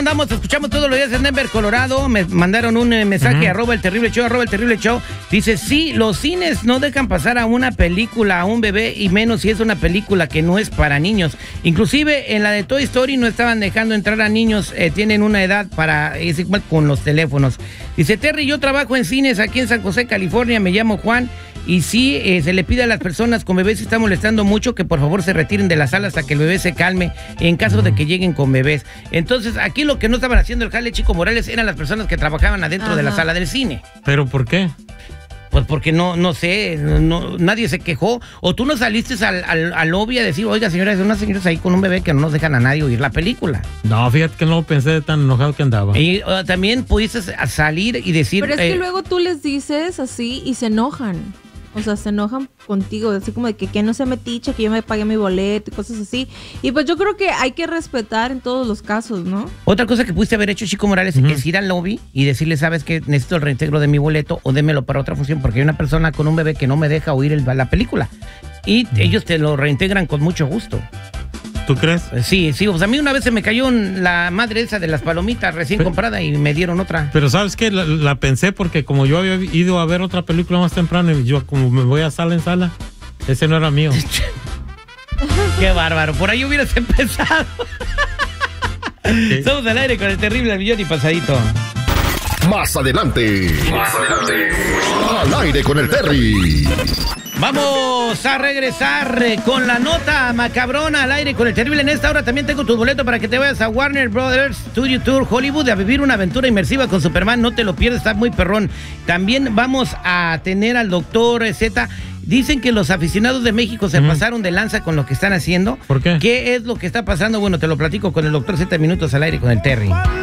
andamos? Escuchamos todos los días en Denver, Colorado. Me mandaron un mensaje, @el terrible show. Dice, sí, los cines no dejan pasar a una película a un bebé, y menos si es una película que no es para niños. Inclusive en la de Toy Story no estaban dejando entrar a niños, tienen una edad para, es igual con los teléfonos. Dice, Terry, yo trabajo en cines aquí en San José, California, me llamo Juan. Y sí, se le pide a las personas con bebés si está molestando mucho que por favor se retiren de la sala hasta que el bebé se calme en caso de que lleguen con bebés. Entonces, aquí lo que no estaban haciendo el jale Chico Morales eran las personas que trabajaban adentro de la sala del cine. ¿Pero por qué? Pues porque no sé, nadie se quejó. O tú no saliste al lobby a decir, oiga, señoras, hay unas señoras ahí con un bebé que no nos dejan a nadie oír la película. No, fíjate que no lo pensé de tan enojado que andaba. Y también pudiste salir y decir... Pero es que luego tú les dices así y se enojan. O sea, se enojan contigo, así como de que no se metiche, que yo me pagué mi boleto y cosas así. Y pues yo creo que hay que respetar en todos los casos, ¿no? Otra cosa que pudiste haber hecho, Chico Morales, es ir al lobby y decirle, ¿sabes qué? Necesito el reintegro de mi boleto o démelo para otra función, porque hay una persona con un bebé que no me deja oír la película. Y ellos te lo reintegran con mucho gusto. ¿Tú crees? Sí, pues a mí una vez se me cayó la madre esa de las palomitas recién comprada y me dieron otra. Pero ¿sabes qué? La pensé porque como yo había ido a ver otra película más temprano y yo como me voy a sala en sala, ese no era mío. Qué bárbaro, por ahí hubieras empezado. Somos al aire con el terrible al millón y pasadito. Más adelante. Al aire con el Terry. Vamos a regresar con la nota macabrona al aire con el terrible. En esta hora también tengo tu boleto para que te vayas a Warner Brothers Studio Tour Hollywood a vivir una aventura inmersiva con Superman. No te lo pierdas, está muy perrón. También vamos a tener al doctor Z. Dicen que los aficionados de México se pasaron de lanza con lo que están haciendo. ¿Por qué? ¿Qué es lo que está pasando? Bueno, te lo platico con el doctor Z, minutos al aire con el Terry.